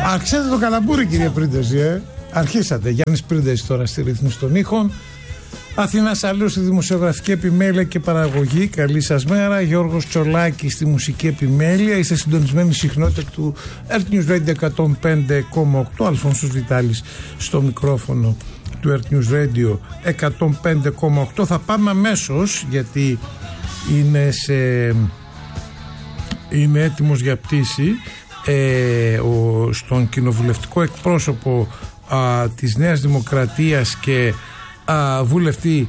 Αρχίσατε το καλαμπούρι, κύριε Πρίντεζη, Αρχίσατε. Γιάννης Πρίντεζης τώρα στη ρύθμιση των ήχων. Αθηνά Σαλίου στη δημοσιογραφική επιμέλεια και παραγωγή. Καλή σας μέρα. Γιώργος Τσολάκης στη μουσική επιμέλεια. Είστε συντονισμένοι συχνότητα του Earth News Radio 105,8. Αλφόνσος Βιτάλης στο μικρόφωνο του Earth News Radio 105,8. Θα πάμε αμέσως, γιατί είναι έτοιμος για πτήση στον κοινοβουλευτικό εκπρόσωπο της Νέας Δημοκρατίας και βουλευτή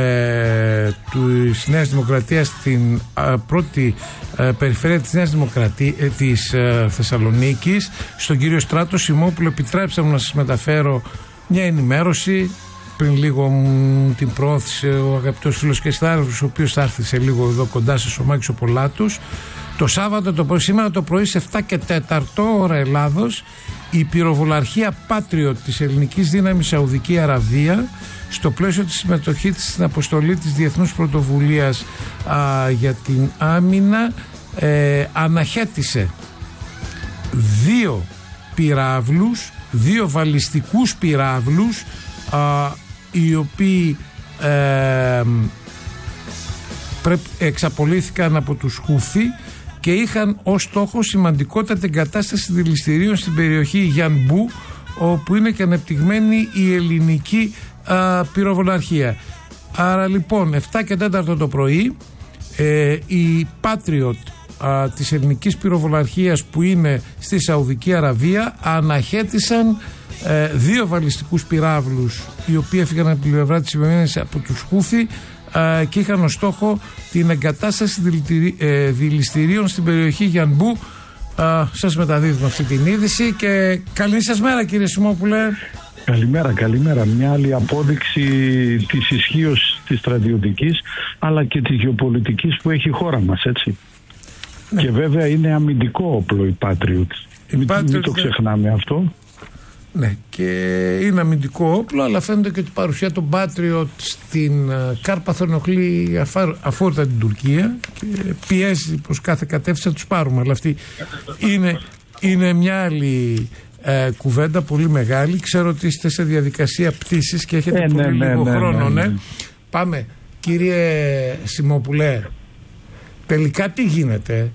της Νέας Δημοκρατίας στην πρώτη περιφέρεια της Νέας Δημοκρατίας της Θεσσαλονίκης, στον κύριο Στράτο Σιμόπουλο. Επιτρέψτε μου να σας μεταφέρω μια ενημέρωση. Πριν λίγο την προώθησε ο αγαπητός φίλος και συνάδελφος, ο οποίος θα έρθει σε λίγο εδώ κοντά σας, ο Μάκης ο Πολάτους. Το Σάββατο σήμερα το πρωί σε 7 και 4 ώρα Ελλάδος, η πυροβολαρχία Patriot της ελληνικής δύναμης Σαουδική Αραβία, στο πλαίσιο της συμμετοχής της στην αποστολή της Διεθνούς Πρωτοβουλίας για την Άμυνα, αναχέτησε 2 πυράβλους, 2 βαλιστικούς πυράβλους, οι οποίοι εξαπολύθηκαν από τους Χούθη και είχαν ως στόχο σημαντικότατη εγκατάσταση δηληστηρίων στην περιοχή Γιανμπού, όπου είναι και ανεπτυγμένη η ελληνική πυροβολαρχία. Άρα λοιπόν 7 και 4 το πρωί οι Patriot της ελληνικής πυροβολαρχίας που είναι στη Σαουδική Αραβία αναχέτησαν 2 βαλιστικούς πυράβλους, οι οποίοι έφυγαν από την πλευρά της Ιεμένης από τους Χούθη και είχαν ως στόχο την εγκατάσταση δηληστηρίων στην περιοχή Γιανμπού. Σας μεταδίδουμε αυτή την είδηση και καλή σας μέρα, κύριε Σιμόπουλε. Καλημέρα. Μια άλλη απόδειξη της ισχύως της στρατιωτικής αλλά και της γεωπολιτικής που έχει η χώρα μας, έτσι. Ναι. Και βέβαια είναι αμυντικό όπλο η Patriot. Μην το ξεχνάμε αυτό. Ναι, και είναι αμυντικό όπλο, αλλά φαίνεται και ότι η παρουσία των Patriot στην Κάρπαθο ενοχλεί αφόρτα την Τουρκία και πιέζει προς κάθε κατεύθυνση να τους πάρουμε. Αλλά αυτή είναι μια άλλη κουβέντα πολύ μεγάλη. Ξέρω ότι είστε σε διαδικασία πτήσης και έχετε πολύ λίγο χρόνο. Ναι. Πάμε, κύριε Σιμόπουλε, τελικά τι γίνεται?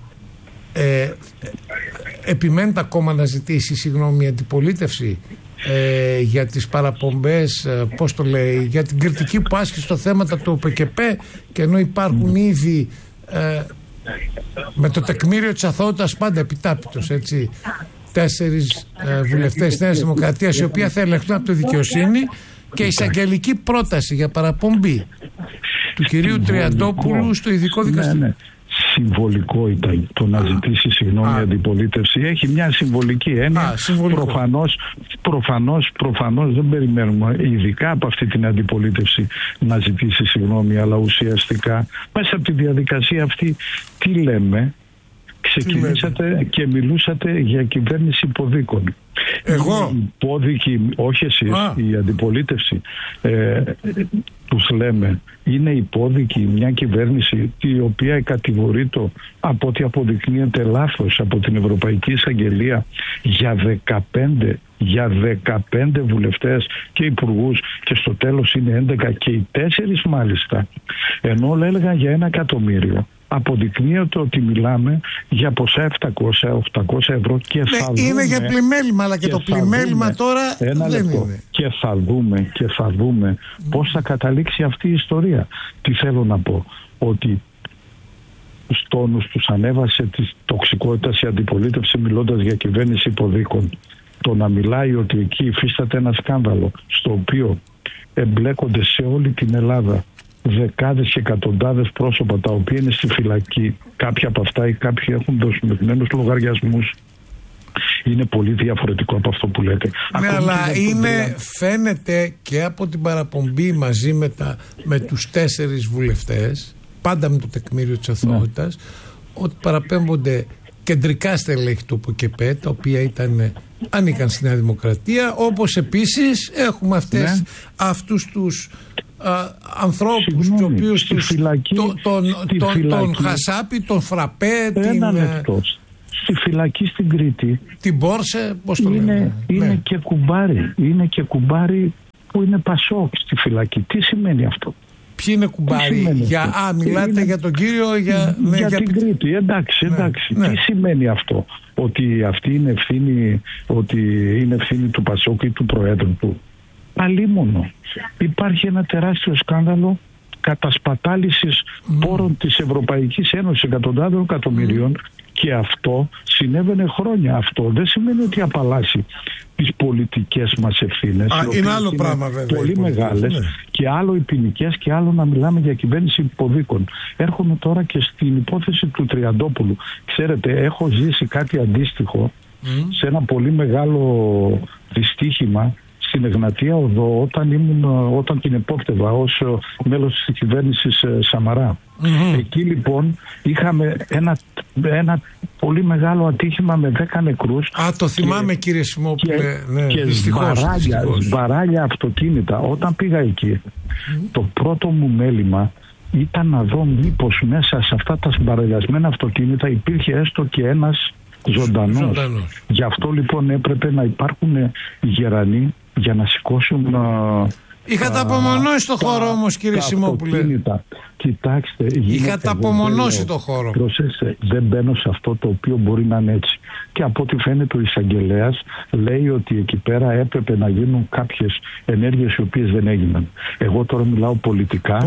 Επιμένει ακόμα να ζητήσει συγγνώμη η αντιπολίτευση για τις παραπομπές, πώς το λέει, για την κριτική που άσκησε στο θέματα του ΟΠΚΠ, και ενώ υπάρχουν ήδη με το τεκμήριο της αθωότητας πάντα επιτάπητος, έτσι, 4 βουλευτές της Νέας Δημοκρατίας, οι οποίοι θα ελεγχθούν από τη δικαιοσύνη, και εισαγγελική πρόταση για παραπομπή του κυρίου Τριαντόπουλου στο ειδικό δικαστήριο. Ναι. Συμβολικό ήταν το να ζητήσει συγγνώμη η αντιπολίτευση. Έχει μια συμβολική έννοια. Προφανώς δεν περιμένουμε ειδικά από αυτή την αντιπολίτευση να ζητήσει συγγνώμη, αλλά ουσιαστικά μέσα από τη διαδικασία αυτή τι λέμε? Ξεκινήσατε και μιλούσατε για κυβέρνηση υποδίκων. Εγώ? Υπόδικοι, όχι εσείς, η αντιπολίτευση. Τους λέμε, είναι υπόδικη μια κυβέρνηση η οποία κατηγορείται, από ό,τι αποδεικνύεται, λάθος από την Ευρωπαϊκή Εισαγγελία για 15 βουλευτές και υπουργούς, και στο τέλος είναι 11 και οι 4 μάλιστα, ενώ όλα έλεγαν για 1 εκατομμύριο. Αποδεικνύεται ότι μιλάμε για ποσά 700-800 ευρώ και θα δούμε. Είναι για πλημέλημα, αλλά και το πλημέλημα τώρα δεν είναι. Και θα δούμε πώς θα καταλήξει αυτή η ιστορία. Τι θέλω να πω? Ότι τους τόνους τους ανέβασε της τοξικότητας η αντιπολίτευση, μιλώντας για κυβέρνηση υποδίκων. Το να μιλάει ότι εκεί υφίσταται ένα σκάνδαλο στο οποίο εμπλέκονται σε όλη την Ελλάδα δεκάδες και εκατοντάδες πρόσωπα, τα οποία είναι στη φυλακή, κάποια από αυτά ή κάποιοι έχουν δοσμευμένους λογαριασμούς, είναι πολύ διαφορετικό από αυτό που λέτε. Ναι, αλλά φαίνεται και από την παραπομπή μαζί με τους 4 βουλευτές, πάντα με το τεκμήριο της αθωότητας, ότι παραπέμπονται κεντρικά στελέχη του ΟΠΚΠ, τα οποία ανήκαν στη Νέα Δημοκρατία, όπως επίσης έχουμε αυτούς τους ανθρώπους, τους οποίους τον Χασάπη, τον Φραπέ, στη φυλακή στην Κρήτη. Την Πόρσε, πώς το λέμε. Είναι και κουμπάρι. Είναι και κουμπάρι που είναι Πασόκ στη φυλακή. Τι σημαίνει αυτό? Ποιοι είναι κουμπάρι? Μιλάτε για τον κύριο για την Κρήτη. Εντάξει. Τι σημαίνει αυτό? Ότι αυτή είναι ευθύνη του Πασόκ ή του Προέδρου του? Αλίμονο. Υπάρχει ένα τεράστιο σκάνδαλο κατασπατάλησης πόρων της Ευρωπαϊκής Ένωσης εκατοντάδων εκατομμυρίων και αυτό συνέβαινε χρόνια. Αυτό δεν σημαίνει ότι απαλλάσσει τις πολιτικές μας ευθύνες. Είναι άλλο πράγμα βέβαια. Πολύ μεγάλες και άλλο οι ποινικές και άλλο να μιλάμε για κυβέρνηση υποδίκων. Έρχομαι τώρα και στην υπόθεση του Τριαντόπουλου. Ξέρετε, έχω ζήσει κάτι αντίστοιχο σε ένα πολύ μεγάλο δυστύχημα στην Εγνατία Οδό όταν την επόπτευα ως μέλος της κυβέρνησης Σαμαρά. Εκεί λοιπόν είχαμε ένα πολύ μεγάλο ατύχημα με 10 νεκρούς. Το θυμάμαι κύριε Σιμόπουλε. Και σβαράλια αυτοκίνητα. Όταν πήγα εκεί, το πρώτο μου μέλημα ήταν να δω μήπως μέσα σε αυτά τα σμπαραλιασμένα αυτοκίνητα υπήρχε έστω και ένας ζωντανός. Γι' αυτό λοιπόν έπρεπε να υπάρχουν γερανοί για να σηκώσουν. Είχατε απομονώσει το χώρο όμως κύριε Σιμόπουλε. Κοιτάξτε, είχατε απομονώσει το χώρο. Προσέξτε, δεν μπαίνω σε αυτό το οποίο μπορεί να είναι έτσι. Και από ό,τι φαίνεται ο εισαγγελέας λέει ότι εκεί πέρα έπρεπε να γίνουν κάποιες ενέργειες οι οποίες δεν έγιναν. Εγώ τώρα μιλάω πολιτικά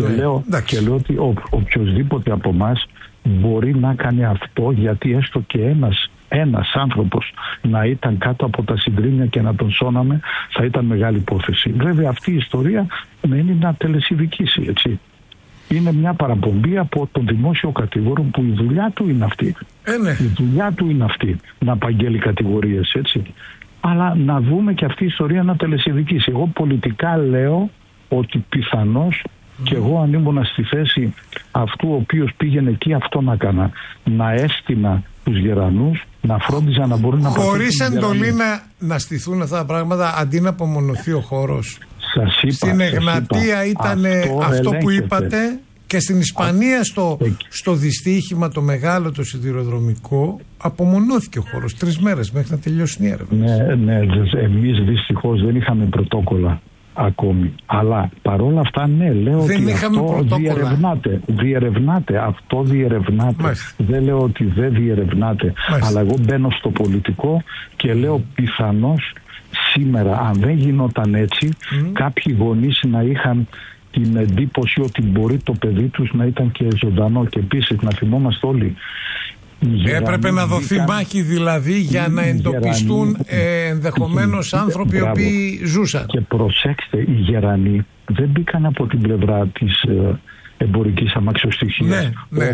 και λέω ότι οποιοσδήποτε από εμάς μπορεί να κάνει αυτό, γιατί έστω και ένας άνθρωπος να ήταν κάτω από τα συντρίμμια και να τον σώναμε θα ήταν μεγάλη υπόθεση. Βέβαια αυτή η ιστορία μένει να τελεσιδικήσει, έτσι. Είναι μια παραπομπή από τον δημόσιο κατηγόρο που η δουλειά του είναι αυτή. Η δουλειά του είναι αυτή να απαγγέλει κατηγορίες, έτσι. Αλλά να δούμε και αυτή η ιστορία να τελεσιδικήσει. Εγώ πολιτικά λέω ότι πιθανώς και εγώ αν ήμουν στη θέση αυτού ο οποίος πήγαινε εκεί, αυτό να έκανα. Να έστεινα τους γερανούς, να φρόντιζα να μπορούν να πατήσουν. Χωρίς εντολή να στηθούν αυτά τα πράγματα αντί να απομονωθεί ο χώρος. Στην Εγνατία ήταν αυτό που είπατε και στην Ισπανία στο δυστύχημα το μεγάλο το σιδηροδρομικό απομονώθηκε ο χώρος 3 μέρες μέχρι να τελειώσει η έρευνα. Ναι, εμείς δυστυχώς δεν είχαμε πρωτόκολλα ακόμη. Αλλά παρόλα αυτά λέω ότι αυτό διερευνάται. Αυτό διερευνάται. Δεν λέω ότι δεν διερευνάται. Αλλά εγώ μπαίνω στο πολιτικό και λέω πιθανώς σήμερα αν δεν γινόταν έτσι κάποιοι γονείς να είχαν την εντύπωση ότι μπορεί το παιδί τους να ήταν και ζωντανό. Και επίσης να θυμόμαστε όλοι, έπρεπε να δοθεί μάχη δηλαδή για να εντοπιστούν ενδεχομένως άνθρωποι οι οποίοι ζούσαν. Και προσέξτε, οι γερανοί δεν μπήκαν από την πλευρά της εμπορικής αμαξιοστοιχείας,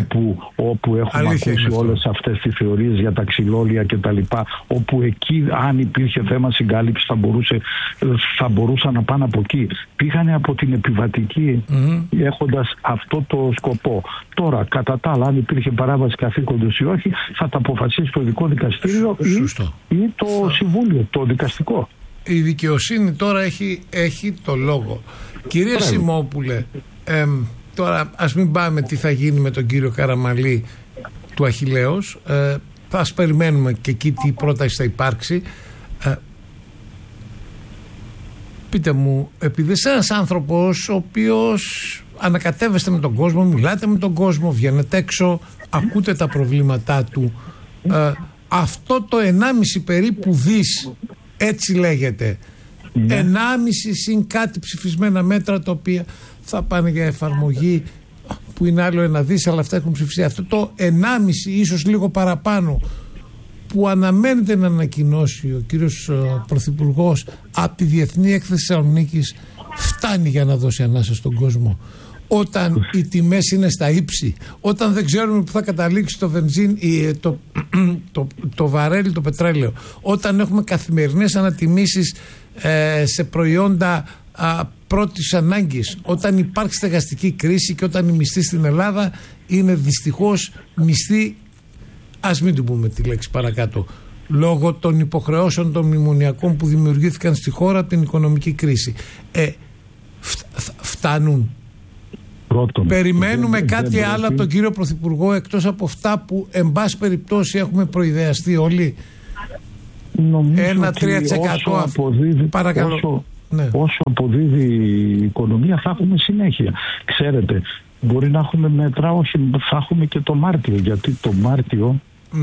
όπου έχουμε ακούσει όλες αυτές τις θεωρίες για τα ξυλόλια και τα λοιπά, όπου εκεί αν υπήρχε θέμα συγκάλυψης θα μπορούσαν να πάνε από εκεί. Πήγανε από την επιβατική έχοντας αυτό το σκοπό. Τώρα κατά τα άλλα αν υπήρχε παράβαση καθήκοντος ή όχι θα τα αποφασίσει το ειδικό δικαστήριο ή το συμβούλιο, το δικαστικό. Η δικαιοσύνη τώρα έχει το λόγο. Κύριε Σιμόπουλε, τώρα ας μην πάμε τι θα γίνει με τον κύριο Καραμαλή του Αχιλλέως. Θα περιμένουμε και εκεί τι πρόταση θα υπάρξει. Πείτε μου, επειδή είσαι ένας άνθρωπος ο οποίος ανακατεύεστε με τον κόσμο, μιλάτε με τον κόσμο, βγαίνετε έξω, ακούτε τα προβλήματά του, αυτό το 1,5 περίπου δις, έτσι λέγεται, 1,5 συν κάτι ψηφισμένα μέτρα τα οποία θα πάνε για εφαρμογή, που είναι άλλο 1 δις, αλλά αυτά έχουν ψηφιστεί. Αυτό το 1,5 ίσως λίγο παραπάνω που αναμένεται να ανακοινώσει ο κύριος Πρωθυπουργός από τη Διεθνή Έκθεση Θεσσαλονίκης φτάνει για να δώσει ανάσα στον κόσμο. Όταν οι τιμές είναι στα ύψη, όταν δεν ξέρουμε που θα καταλήξει το βενζίν, το βαρέλι, το πετρέλαιο, όταν έχουμε καθημερινές ανατιμήσεις σε προϊόντα πρώτης ανάγκης, όταν υπάρχει στεγαστική κρίση και όταν οι μισθοί στην Ελλάδα είναι δυστυχώς μισθοί, ας μην του πούμε τη λέξη παρακάτω, λόγω των υποχρεώσεων των μνημονιακών που δημιουργήθηκαν στη χώρα από την οικονομική κρίση. Φτάνουν. Πρώτον, περιμένουμε κάτι άλλο από τον κύριο Πρωθυπουργό, εκτός από αυτά που εν πάση περιπτώσει έχουμε προειδεαστεί όλοι? Ένα 3% παρακαλώ. Όσο αποδίδει η οικονομία θα έχουμε συνέχεια. Ξέρετε, μπορεί να έχουμε μέτρα, όχι, θα έχουμε και το Μάρτιο, γιατί το Μάρτιο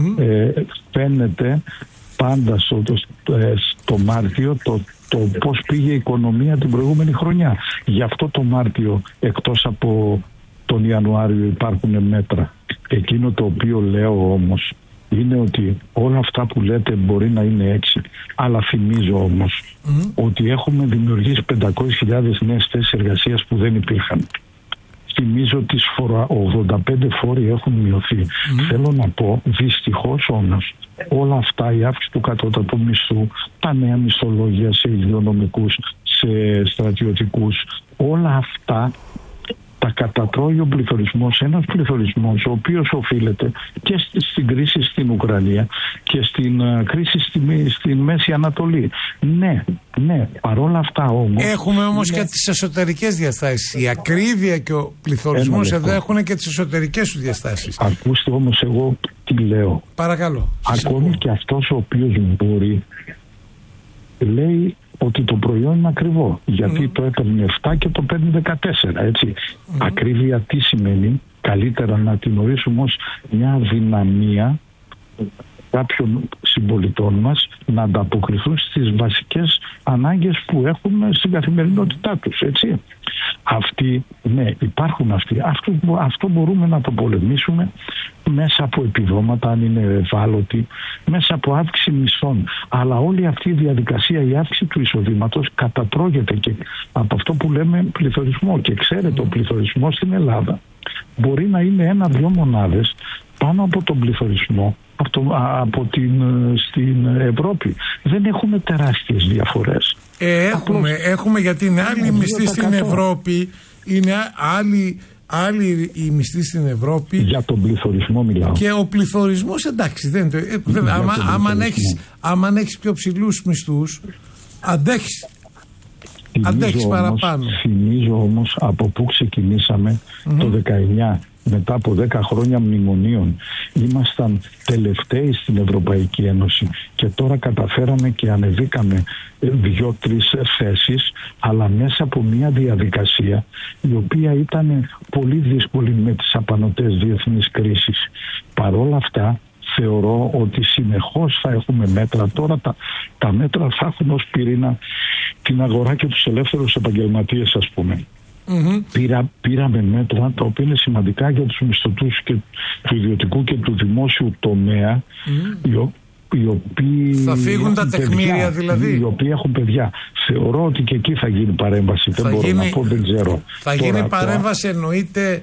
φαίνεται πάντα στο Μάρτιο το πώς πήγε η οικονομία την προηγούμενη χρονιά. Γι' αυτό το Μάρτιο, εκτός από τον Ιανουάριο, υπάρχουν μέτρα. Εκείνο το οποίο λέω όμως είναι ότι όλα αυτά που λέτε μπορεί να είναι έτσι, αλλά θυμίζω όμως ότι έχουμε δημιουργήσει 500.000 νέες θέσεις εργασίας που δεν υπήρχαν. Θυμίζω ότι 85 φόροι έχουν μειωθεί. Θέλω να πω, δυστυχώς όμως, όλα αυτά, η αύξηση του κατώτατου μισθού, τα νέα μισθολόγια σε υγειονομικούς, σε στρατιωτικούς, όλα αυτά τα κατατρώει ο πληθωρισμός, ένας πληθωρισμός ο οποίος οφείλεται και στην κρίση στην Ουκρανία και στην κρίση στην Μέση Ανατολή. Ναι, παρόλα αυτά όμως... Έχουμε όμως και τις εσωτερικές διαστάσεις. Η ακρίβεια και ο πληθωρισμός εδώ έχουν και τις εσωτερικές του διαστάσεις. Ακούστε όμως εγώ τι λέω. Παρακαλώ. Ακόμη και αυτός ο οποίος μπορεί λέει ότι το προϊόν είναι ακριβό, γιατί το έπαιρνε 7 και το παίρνει 14, έτσι. Ακρίβεια τι σημαίνει? Καλύτερα να την ορίσουμε ως μια αδυναμία κάποιων συμπολιτών μας να ανταποκριθούν στις βασικές ανάγκες που έχουν στην καθημερινότητά τους, έτσι. Αυτοί, ναι, υπάρχουν αυτοί. Αυτό μπορούμε να το πολεμήσουμε μέσα από επιδόματα, αν είναι ευάλωτοι, μέσα από αύξηση μισθών. Αλλά όλη αυτή η διαδικασία, η αύξηση του εισοδήματος κατατρώγεται και από αυτό που λέμε πληθωρισμό. Και ξέρετε, ο πληθωρισμός στην Ελλάδα μπορεί να είναι 1-2 μονάδες πάνω από τον πληθωρισμό στην Ευρώπη. Δεν έχουμε τεράστιες διαφορές. Έχουμε, γιατί είναι άλλη μισθή στην Ευρώπη, είναι άλλη η μισθή στην Ευρώπη. Για τον πληθωρισμό μιλάω. Και ο πληθωρισμός, εντάξει, δεν το. Άμα έχεις πιο ψηλούς μισθούς, αντέχεις παραπάνω. Θυμίζω όμως από πού ξεκινήσαμε το 19. Μετά από 10 χρόνια μνημονίων ήμασταν τελευταίοι στην Ευρωπαϊκή Ένωση και τώρα καταφέραμε και ανεβήκαμε 2-3 θέσεις, αλλά μέσα από μια διαδικασία η οποία ήταν πολύ δύσκολη με τις απανωτές διεθνείς κρίσεις. Παρόλα αυτά θεωρώ ότι συνεχώς θα έχουμε μέτρα. Τώρα τα μέτρα θα έχουν ως πυρήνα την αγορά και τους ελεύθερους επαγγελματίες, ας πούμε. Πήραμε μέτρα τα οποία είναι σημαντικά για τους μισθωτούς και του ιδιωτικού και του δημόσιου τομέα, οι οποίοι θα φύγουν τα τεκμήρια, δηλαδή. Οι οποίοι έχουν παιδιά. Θεωρώ ότι και εκεί θα γίνει παρέμβαση. Δεν μπορώ να πω, δεν ξέρω. Θα γίνει παρέμβαση, εννοείται.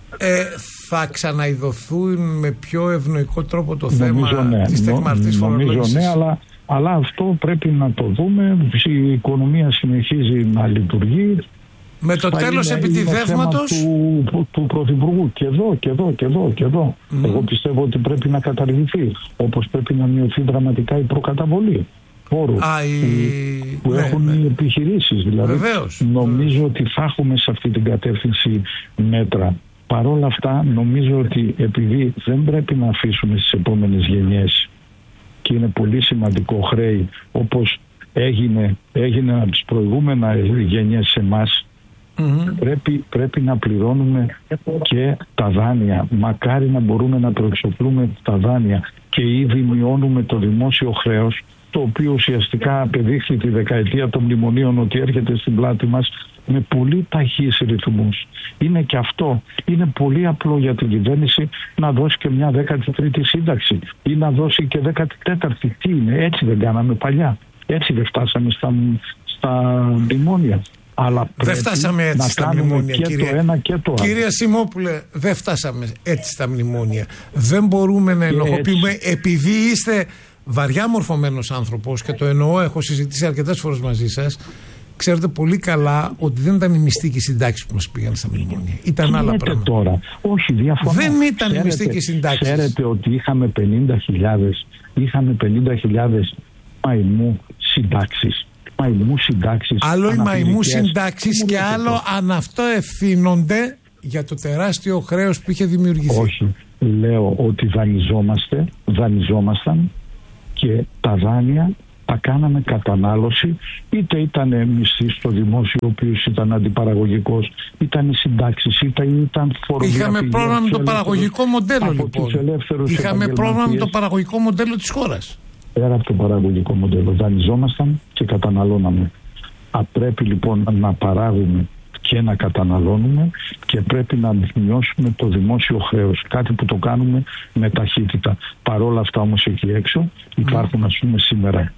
Θα ξαναειδωθούν με πιο ευνοϊκό τρόπο το θέμα της τεκμαρτής φορολόγησης. Νομίζω ναι, αλλά αυτό πρέπει να το δούμε. Η οικονομία συνεχίζει να λειτουργεί. Με το τέλος επιτιδεύματος του Πρωθυπουργού και εδώ. Εγώ πιστεύω ότι πρέπει να καταργηθεί, όπως πρέπει να μειωθεί δραματικά η προκαταβολή φόρου που έχουν οι επιχειρήσεις. Δηλαδή, νομίζω ότι θα έχουμε σε αυτή την κατεύθυνση μέτρα. Παρ' όλα αυτά νομίζω ότι επειδή δεν πρέπει να αφήσουμε στις επόμενες γενιές, και είναι πολύ σημαντικό χρέη όπως έγινε από τις προηγούμενα γενιές σε εμάς, πρέπει να πληρώνουμε και τα δάνεια. Μακάρι να μπορούμε να προεξοφλούμε τα δάνεια, και ήδη μειώνουμε το δημόσιο χρέος, το οποίο ουσιαστικά απεδείχθη τη δεκαετία των μνημονίων ότι έρχεται στην πλάτη μας με πολύ ταχύς ρυθμούς. Είναι και αυτό. Είναι πολύ απλό για την κυβέρνηση να δώσει και μια 13η σύνταξη ή να δώσει και 14η. Τι είναι, έτσι δεν κάναμε παλιά? Έτσι δεν φτάσαμε στα μνημόνια? Αλλά δεν φτάσαμε έτσι στα μνημόνια, κυρία Σιμόπουλε, δεν φτάσαμε έτσι στα μνημόνια. Δεν μπορούμε να ενοχοποιούμε, επειδή είστε βαριά μορφωμένος άνθρωπος, και το εννοώ, έχω συζητήσει αρκετές φορές μαζί σας. Ξέρετε πολύ καλά ότι δεν ήταν η μισθή και η συντάξη που μας πήγαν στα μνημόνια. Ήταν άλλα πράγματα. Τώρα. Όχι, διαφωνώ. Δεν ήταν η μισθή και η συντάξη. Ξέρετε ότι είχαμε 50.000 μαϊμού συντάξεις. Άλλο οι μαϊμού συντάξεις και άλλο αν αυτό ευθύνονται για το τεράστιο χρέος που είχε δημιουργηθεί. Όχι. Λέω ότι δανειζόμασταν και τα δάνεια τα κάναμε κατανάλωση, είτε ήταν μισθή στο δημόσιο, ο οποίος ήταν αντιπαραγωγικός, ήταν οι συντάξεις, ήταν φορολογία. Είχαμε πρόβλημα με το παραγωγικό μοντέλο, λοιπόν. Είχαμε πρόβλημα με το παραγωγικό μοντέλο της χώρας. Πέρα από το παραγωγικό μοντέλο, δανειζόμασταν και καταναλώναμε. Πρέπει λοιπόν να παράγουμε και να καταναλώνουμε και πρέπει να μειώσουμε το δημόσιο χρέος. Κάτι που το κάνουμε με ταχύτητα. Παρόλα αυτά όμως εκεί έξω υπάρχουν, ας πούμε, σήμερα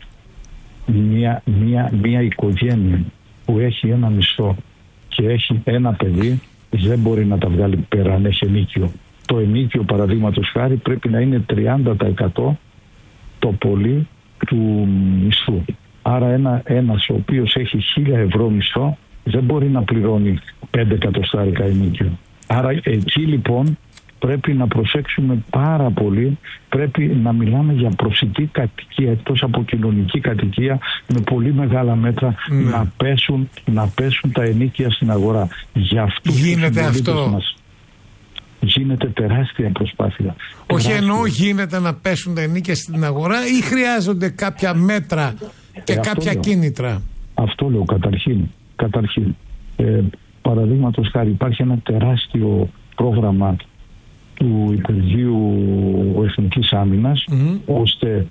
μια οικογένεια που έχει ένα μισθό και έχει ένα παιδί, δεν μπορεί να τα βγάλει πέρα αν έχει ενίκιο. Το ενίκιο, παραδείγματος χάρη, πρέπει να είναι 30% το πολύ του μισθού. Άρα ένας ο οποίος έχει 1.000 ευρώ μισθό δεν μπορεί να πληρώνει 5 εκατοστάρικα ενίκιο. Άρα εκεί λοιπόν πρέπει να προσέξουμε πάρα πολύ, πρέπει να μιλάμε για προσιτή κατοικία εκτός από κοινωνική κατοικία, με πολύ μεγάλα μέτρα να πέσουν τα ενίκια στην αγορά. Για αυτούς γίνεται αυτό. Μας γίνεται τεράστια προσπάθεια. Όχι, εννοώ γίνεται να πέσουν τα ενίκια στην αγορά ή χρειάζονται κάποια μέτρα και κάποια κίνητρα. Αυτό λέω καταρχήν. Παραδείγματος χάρη, υπάρχει ένα τεράστιο πρόγραμμα του Υπουργείου Εθνικής Άμυνας, ώστε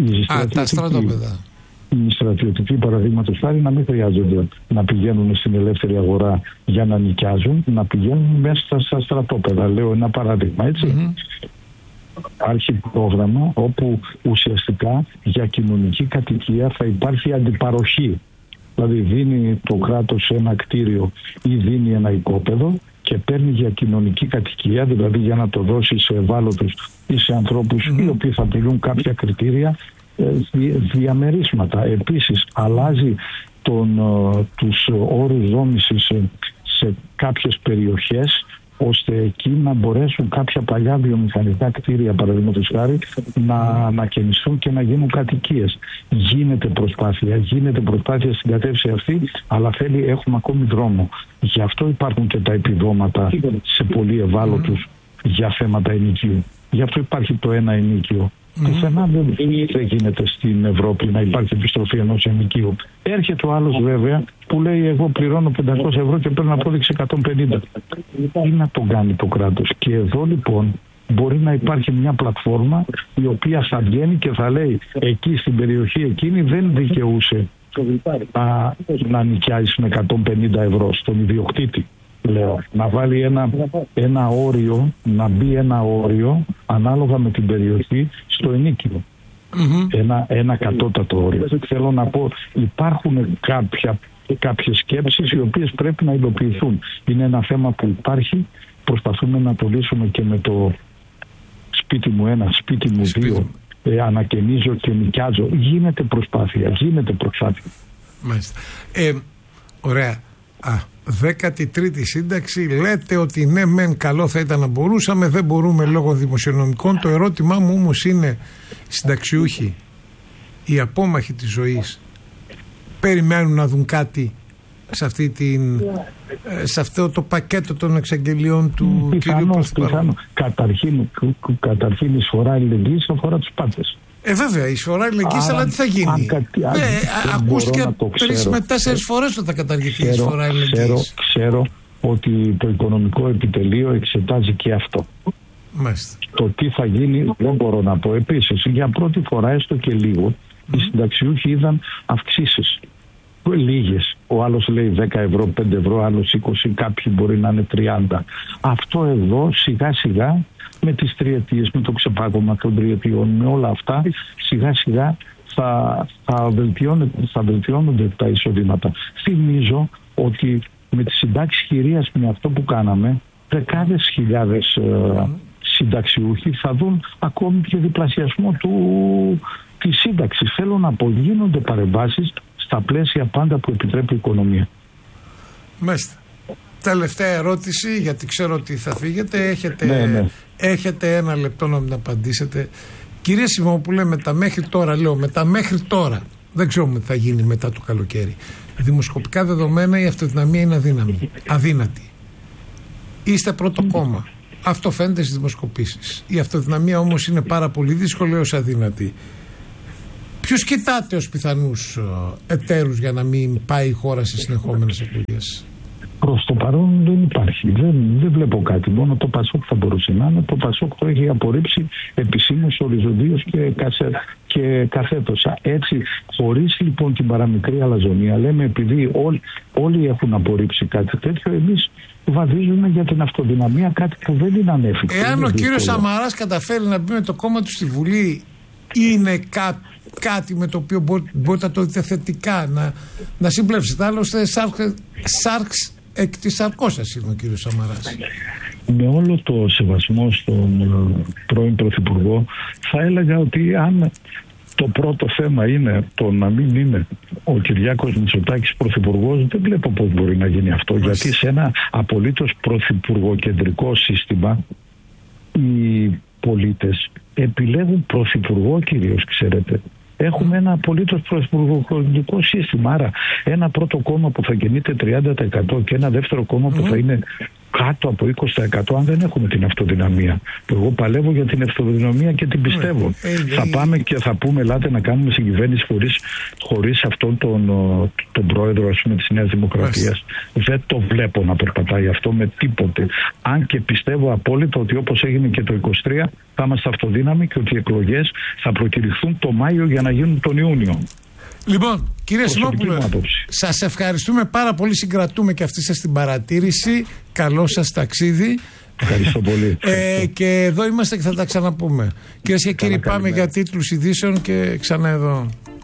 οι στρατιωτικοί, παραδείγματος χάρη, να μην χρειάζονται να πηγαίνουν στην ελεύθερη αγορά για να νοικιάζουν, να πηγαίνουν μέσα στα στρατόπεδα. Λέω ένα παράδειγμα, έτσι. Υπάρχει πρόγραμμα όπου ουσιαστικά για κοινωνική κατοικία θα υπάρχει αντιπαροχή. Δηλαδή δίνει το κράτος ένα κτίριο ή δίνει ένα οικόπεδο και παίρνει για κοινωνική κατοικία, δηλαδή για να το δώσει σε ευάλωτους ή σε ανθρώπους οι οποίοι θα πληρούν κάποια κριτήρια, διαμερίσματα. Επίσης αλλάζει τους όρους δόμησης σε κάποιες περιοχές, ώστε εκεί να μπορέσουν κάποια παλιά βιομηχανικά κτίρια, παραδείγματος χάρη, να ανακαινιστούν και να γίνουν κατοικίες. Γίνεται προσπάθεια στην κατεύθυνση αυτή, αλλά έχουμε ακόμη δρόμο. Γι' αυτό υπάρχουν και τα επιδόματα σε πολύ ευάλωτους για θέματα ενοικίου. Γι' αυτό υπάρχει το ένα ενοίκιο. Πουθενά δεν γίνεται στην Ευρώπη να υπάρχει επιστροφή ενός ενοικίου. Έρχεται ο άλλος βέβαια που λέει εγώ πληρώνω 500 ευρώ και παίρνω απόδειξη 150. Τι να τον κάνει το κράτος? Και εδώ λοιπόν μπορεί να υπάρχει μια πλατφόρμα η οποία θα βγαίνει και θα λέει εκεί στην περιοχή εκείνη δεν δικαιούσε να νοικιάζει με 150 ευρώ στον ιδιοκτήτη. Λέω, να βάλει ένα όριο, να μπει ένα όριο ανάλογα με την περιοχή στο ενίκιο. Ένα κατώτατο όριο. Θέλω να πω, υπάρχουν κάποιες σκέψεις οι οποίες πρέπει να υλοποιηθούν. Είναι ένα θέμα που υπάρχει, προσπαθούμε να το λύσουμε και με το σπίτι μου ένα, σπίτι μου δύο, ανακαινίζω και νοικιάζω. Γίνεται προσπάθεια. Μάλιστα. Ωραία. 13η σύνταξη, λέτε ότι ναι μεν καλό θα ήταν να μπορούσαμε, δεν μπορούμε λόγω δημοσιονομικών. Το ερώτημά μου όμως είναι, συνταξιούχοι, οι απόμαχοι της ζωής περιμένουν να δουν κάτι σε αυτό το πακέτο των εξαγγελιών του κυρίου Πρωθυπουργού? Καταρχήν η εισφορά αλληλεγγύης αφορά τους πάντες. Βέβαια, η εισφορά αλληλεγγύης, αλλά τι θα γίνει? Ακούστηκε 3 με 4 φορές ότι θα καταργηθεί η εισφορά αλληλεγγύης. Ξέρω ότι το οικονομικό επιτελείο εξετάζει και αυτό. Μάλιστα. Το τι θα γίνει δεν μπορώ να πω. Επίσης, για πρώτη φορά έστω και λίγο, οι συνταξιούχοι είδαν αυξήσεις. Λίγες. Ο άλλος λέει 10 ευρώ, 5 ευρώ, άλλος 20, κάποιοι μπορεί να είναι 30. Αυτό εδώ σιγά σιγά με τις τριετίες, με το ξεπάγωμα των τριετιών, με όλα αυτά, σιγά σιγά θα βελτιώνονται τα εισοδήματα. Θυμίζω ότι με τις συντάξεις χειρίας, με αυτό που κάναμε, δεκάδες χιλιάδες συνταξιούχοι θα δουν ακόμη και διπλασιασμό της σύνταξης. Θέλω να πω, γίνονται παρεμβάσεις στα πλαίσια πάντα που επιτρέπει η οικονομία. Μάλιστα. Τελευταία ερώτηση, γιατί ξέρω ότι θα φύγετε. Έχετε 1 λεπτό να μην απαντήσετε. Κύριε Σιμόπουλε, με τα μέχρι τώρα, δεν ξέρουμε τι θα γίνει μετά το καλοκαίρι. Δημοσκοπικά δεδομένα η αυτοδυναμία είναι αδύνατη. Είστε πρώτο κόμμα. Αυτό φαίνεται στις δημοσκοπήσεις. Η αυτοδυναμία όμως είναι πάρα πολύ δύσκολη έως αδύνατη. Ποιους κοιτάτε ως πιθανούς εταίρους για να μην πάει η χώρα σε συνεχόμενες εκλογές? Προς το παρόν δεν υπάρχει. Δεν βλέπω κάτι. Μόνο το Πασόκ θα μπορούσε να είναι. Το Πασόκ το έχει απορρίψει επισήμως, οριζοντίως και καθέτος. Έτσι, χωρίς λοιπόν την παραμικρή αλαζονία, λέμε επειδή όλοι έχουν απορρίψει κάτι τέτοιο, εμείς βαδίζουμε για την αυτοδυναμία, κάτι που δεν είναι ανέφικτο. Εάν ο κύριος Σαμαράς καταφέρει να μπει με το κόμμα του στη Βουλή, είναι κάτι με το οποίο μπορείτε να το δείτε θετικά, να συμπλέψετε? Άλλωστε σάρξ εκ της σαρκός σας είναι ο κύριος Σαμαράς. Με όλο το σεβασμό στον πρώην Πρωθυπουργό, θα έλεγα ότι αν το πρώτο θέμα είναι το να μην είναι ο Κυριάκος Μητσοτάκης πρωθυπουργός, δεν βλέπω πώς μπορεί να γίνει αυτό. Γιατί σε ένα απολύτως πρωθυπουργοκεντρικό σύστημα οι πολίτες επιλέγουν πρωθυπουργό κυρίως, ξέρετε. Έχουμε ένα απολύτως πρωθυπουργικό σύστημα. Άρα ένα πρώτο κόμμα που θα κινείται 30% και ένα δεύτερο κόμμα που θα είναι κάτω από 20%, αν δεν έχουμε την αυτοδυναμία. Εγώ παλεύω για την αυτοδυναμία και την πιστεύω. Θα πάμε και θα πούμε, ελάτε να κάνουμε συγκυβέρνηση χωρίς αυτόν τον πρόεδρο, ας πούμε, της Νέας Δημοκρατίας. Δεν το βλέπω να περπατάει αυτό με τίποτε. Αν και πιστεύω απόλυτα ότι όπως έγινε και το 23 θα είμαστε αυτοδύναμοι και ότι οι εκλογές θα προκηρυχθούν το Μάιο για να γίνουν τον Ιούνιο. Λοιπόν, κύριε Σιμόπουλε, σας ευχαριστούμε πάρα πολύ. Συγκρατούμε και αυτή σας την παρατήρηση. Καλό σας ταξίδι. Ευχαριστώ πολύ. Και εδώ είμαστε και θα τα ξαναπούμε. Κυρίες και κύριοι, πάμε για τίτλους ειδήσεων και ξανά εδώ.